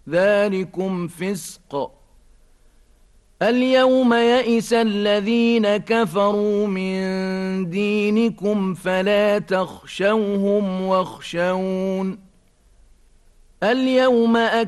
ذلكم فسق. اليوم يئس الذين كفروا من دينكم فلا تخشوهم واخشون. اليوم